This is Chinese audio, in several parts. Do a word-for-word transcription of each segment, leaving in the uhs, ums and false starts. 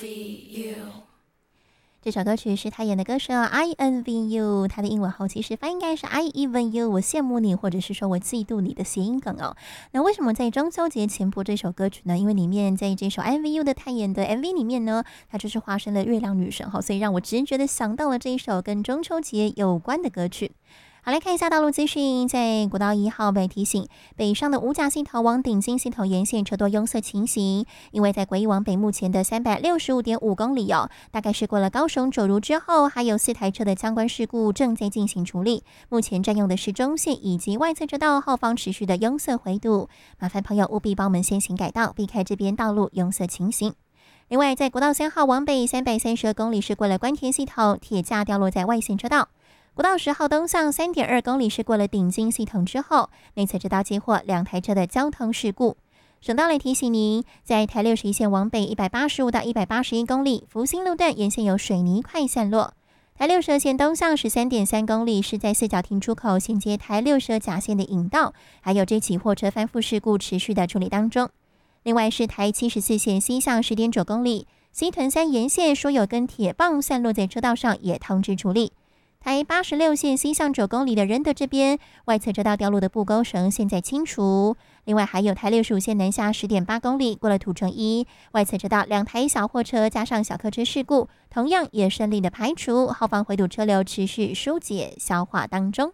这首歌曲是他演的歌手 I envy you， 他的英文后期是发应该是 I even you， 我羡慕你，或者是说我嫉妒你的谐音梗哦。那为什么在中秋节前播这首歌曲呢？因为里面在这首 I envy you 的他演的 M V 里面呢，他就是化身了月亮女神哈，所以让我直觉的想到了这一首跟中秋节有关的歌曲。好，来看一下道路资讯，在国道一号被提醒，北上的五甲系统往顶金系统沿线车多拥塞情形，因为在国一往北目前的三百六十五点五公里哦，大概是过了高雄九如之后，还有四台车的相关事故正在进行处理，目前占用的是中线以及外侧车道，后方持续的拥塞回堵，麻烦朋友务必帮我们先行改道，避开这边道路拥塞情形。另外，在国道三号往北三百三十二公里是过了关田系统，铁架掉落在外线车道。国道十号东向 三点二公里是过了顶金系统之后，内侧车道接获两台车的交通事故。省道来提醒您，在台六十一线往北一百八十五到一百八十一公里，福兴路段沿线有水泥块散落。台六十二线东向 十三点三公里是在四角停出口衔接台六十二甲线的引道，还有这起货车翻覆事故持续的处理当中。另外是台七十四线西向 十点九公里，西屯三沿线说有根铁棒散落在车道上，也通知处理。台八十六线西向九公里的仁德这边，外侧车道掉落的布钩绳现在清除。另外还有台六十五线南下 十点八公里，过了土城一，外侧车道两台小货车加上小客车事故，同样也顺利的排除，后方回堵车流持续疏解消化当中。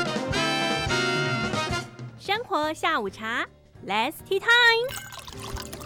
生活下午茶 ，Let's Tea Time。